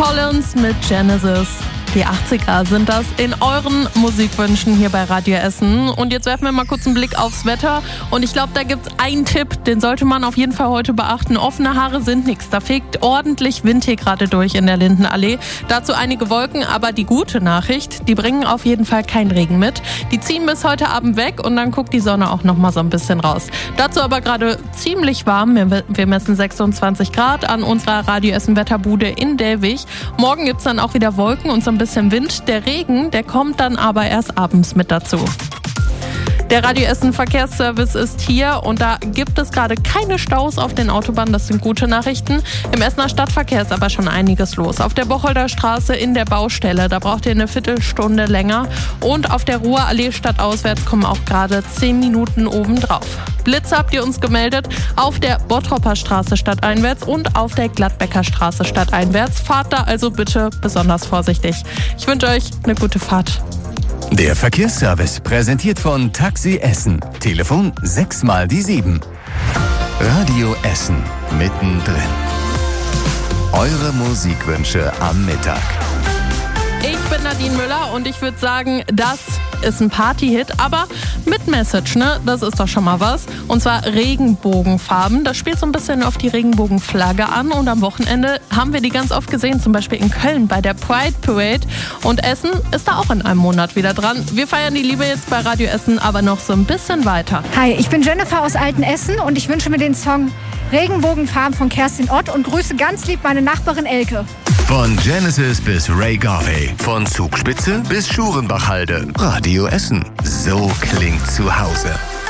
Collins mit Genesis. Die 80er sind das in euren Musikwünschen hier bei Radio Essen. Und jetzt werfen wir mal kurz einen Blick aufs Wetter. Und ich glaube, da gibt's einen Tipp, den sollte man auf jeden Fall heute beachten. Offene Haare sind nichts. Da fegt ordentlich Wind hier gerade durch in der Lindenallee. Dazu einige Wolken, aber die gute Nachricht, die bringen auf jeden Fall keinen Regen mit. Die ziehen bis heute Abend weg und dann guckt die Sonne auch noch mal so ein bisschen raus. Dazu aber gerade ziemlich warm. Wir messen 26 Grad an unserer Radio Essen Wetterbude in Delwig. Morgen gibt's dann auch wieder Wolken und so ein bisschen Wind. Der Regen, der kommt dann aber erst abends mit dazu. Der Radio Essen Verkehrsservice ist hier und da gibt es gerade keine Staus auf den Autobahnen, das sind gute Nachrichten. Im Essener Stadtverkehr ist aber schon einiges los. Auf der Bocholder Straße in der Baustelle, da braucht ihr eine Viertelstunde länger. Und auf der Ruhrallee stadtauswärts kommen auch gerade 10 Minuten obendrauf. Blitze habt ihr uns gemeldet auf der Bottropper Straße stadteinwärts und auf der Gladbecker Straße stadteinwärts. Fahrt da also bitte besonders vorsichtig. Ich wünsche euch eine gute Fahrt. Der Verkehrsservice präsentiert von Taxi Essen. Telefon 6x7. Radio Essen mittendrin. Eure Musikwünsche am Mittag. Ich bin Nadine Müller und ich würde sagen, das ist ein Party-Hit, aber mit Message, ne? Das ist doch schon mal was. Und zwar Regenbogenfarben. Das spielt so ein bisschen auf die Regenbogenflagge an. Und am Wochenende haben wir die ganz oft gesehen, zum Beispiel in Köln bei der Pride Parade. Und Essen ist da auch in einem Monat wieder dran. Wir feiern die Liebe jetzt bei Radio Essen, aber noch so ein bisschen weiter. Hi, ich bin Jennifer aus Altenessen und ich wünsche mir den Song Regenbogenfarben von Kerstin Ott und grüße ganz lieb meine Nachbarin Elke. Von Genesis bis Ray Garvey, von Zugspitze bis Schurenbachhalde. Radio Essen. So klingt zu Hause.